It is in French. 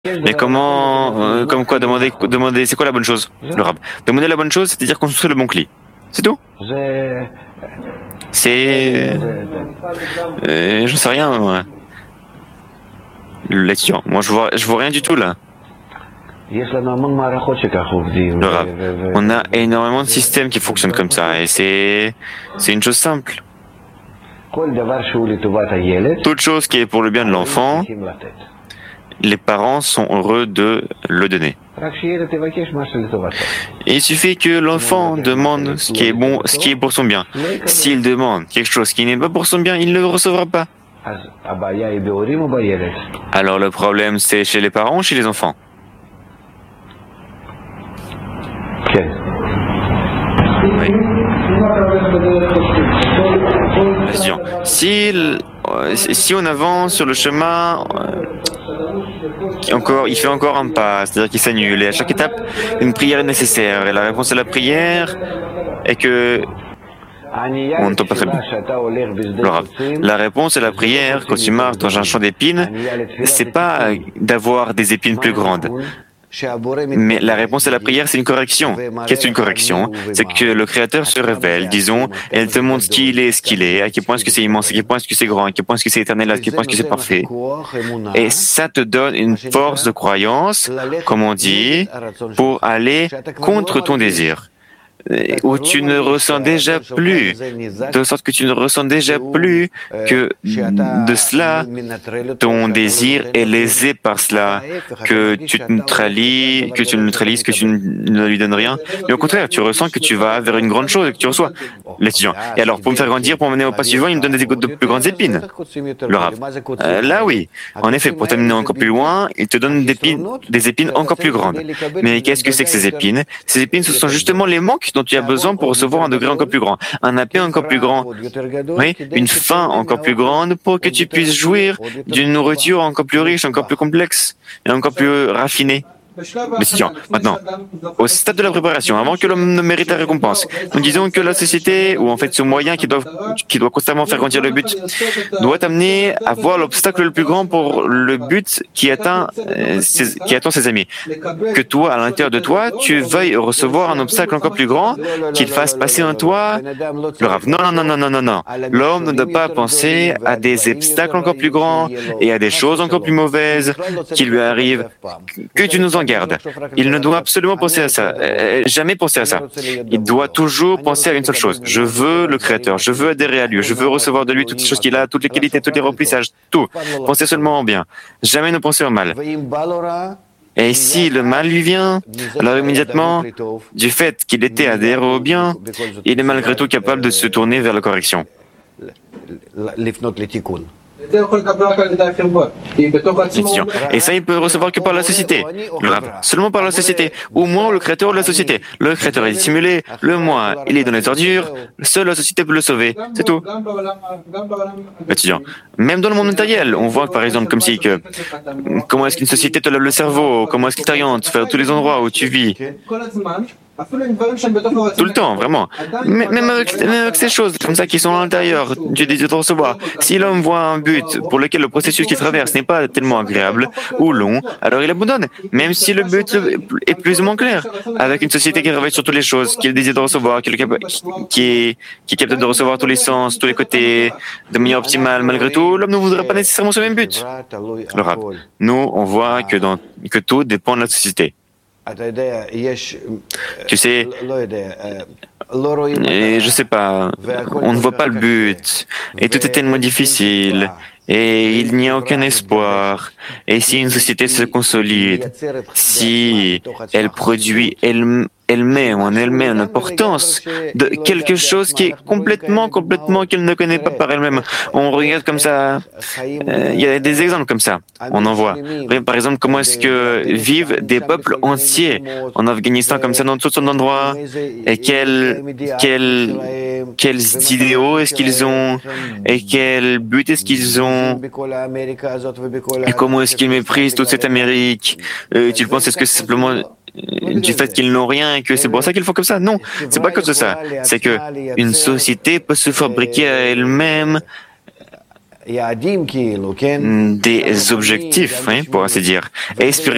Mais comment, comme quoi, demander, c'est quoi la bonne chose, le rab? Demander la bonne chose, c'est-à-dire construire le bon cli. C'est tout. C'est, je sais rien, moi. L'étudiant. Moi, je vois rien du tout, là. Le rab. On a énormément de systèmes qui fonctionnent comme ça, et c'est une chose simple. Toute chose qui est pour le bien de l'enfant, les parents sont heureux de le donner. Et il suffit que l'enfant demande ce qui est bon, ce qui est pour son bien. S'il demande quelque chose qui n'est pas pour son bien, il ne le recevra pas. Alors le problème, c'est chez les parents ou chez les enfants? Oui. Si on avance sur le chemin, il fait encore un pas, c'est-à-dire qu'il s'annule. Et à chaque étape, une prière est nécessaire. Et la réponse à la prière est que on n'entend pas très bien. La réponse à la prière, quand tu marches dans un champ d'épines, c'est pas d'avoir des épines plus grandes. Mais la réponse à la prière, c'est une correction. Qu'est-ce qu'une correction? C'est que le Créateur se révèle, disons, et elle te montre ce qu'il est, à quel point est-ce que c'est immense, à quel point est-ce que c'est grand, à quel point est-ce que c'est éternel, à quel point est-ce que c'est parfait. Et ça te donne une force de croyance, comme on dit, pour aller contre ton désir. Où tu ne ressens déjà plus, de sorte que tu ne ressens déjà plus que de cela, ton désir est lésé par cela, que tu neutralises, que tu ne lui donnes rien, mais au contraire, tu ressens que tu vas vers une grande chose et que tu reçois l'étudiant. Et alors, pour me faire grandir, pour m'amener au pas suivant, il me donne de plus grandes épines. Le rab. Là, oui. En effet, pour t'amener encore plus loin, il te donne des épines encore plus grandes. Mais qu'est-ce que c'est que ces épines? Ces épines, ce sont justement les manques dont tu as besoin pour recevoir un degré encore plus grand, un appel encore plus grand, oui, une faim encore plus grande pour que tu puisses jouir d'une nourriture encore plus riche, encore plus complexe et encore plus raffinée. L'étudiant. Maintenant, au stade de la préparation, avant que l'homme ne mérite la récompense, nous disons que la société, ou en fait ce moyen qui doit constamment faire grandir le but, doit t'amener à voir l'obstacle le plus grand pour le but qui attend ses amis. Que toi, à l'intérieur de toi, tu veuilles recevoir un obstacle encore plus grand, qu'il fasse passer en toi le rêve. Non. L'homme ne doit pas penser à des obstacles encore plus grands et à des choses encore plus mauvaises qui lui arrivent. Que tu nous en garde. Il ne doit absolument penser à ça, jamais penser à ça. Il doit toujours penser à une seule chose. Je veux le Créateur, je veux adhérer à lui, je veux recevoir de lui toutes les choses qu'il a, toutes les qualités, tous les remplissages, tout. Penser seulement au bien, jamais ne penser au mal. Et si le mal lui vient, alors immédiatement, du fait qu'il était adhéré au bien, il est malgré tout capable de se tourner vers la correction. Et ça, il peut recevoir que par la société. Seulement par la société. Ou moi, le créateur de la société. Le créateur est dissimulé, le moi, il est dans les ordures, seule la société peut le sauver. C'est tout. Étudiant. Même dans le monde matériel, on voit par exemple comme si comment est-ce qu'une société te lave le cerveau, comment est-ce qu'il t'oriente vers tous les endroits où tu vis. Tout le temps, vraiment. Même avec ces choses comme ça qui sont à l'intérieur du désir de recevoir. Si l'homme voit un but pour lequel le processus qu'il traverse n'est pas tellement agréable ou long, alors il abandonne. Même si le but est plus ou moins clair. Avec une société qui travaille sur toutes les choses, qui a le désir de recevoir, qui est capable de recevoir tous les sens, tous les côtés, de manière optimale, malgré tout, l'homme ne voudrait pas nécessairement ce même but. Le rap. Nous, on voit que tout dépend de la société. Tu sais, et je sais pas, on ne voit pas le but, et tout est tellement difficile, et il n'y a aucun espoir. Et si une société se consolide, si elle produit elle-même en elle-même l'importance de quelque chose qui est complètement qu'elle ne connaît pas par elle-même. On regarde comme ça, il y a des exemples comme ça, on en voit. Par exemple, comment est-ce que vivent des peuples entiers en Afghanistan comme ça dans toutes sortes d'endroits, et quels idéaux est-ce qu'ils ont, et quel but est-ce qu'ils ont, et comment est-ce qu'ils méprisent toute cette Amérique. Tu penses, est-ce que c'est simplement du fait qu'ils n'ont rien et que c'est pour ça qu'ils font comme ça? Non, c'est pas à cause de ça. C'est que une société peut se fabriquer à elle-même des objectifs, pour ainsi dire. Et